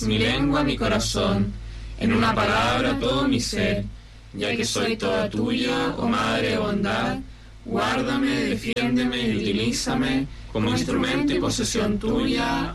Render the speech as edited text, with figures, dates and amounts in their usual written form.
mi lengua, mi corazón, en una palabra todo mi ser, ya que soy toda tuya, oh Madre de bondad, guárdame, defiéndeme y utilízame como instrumento y posesión tuya.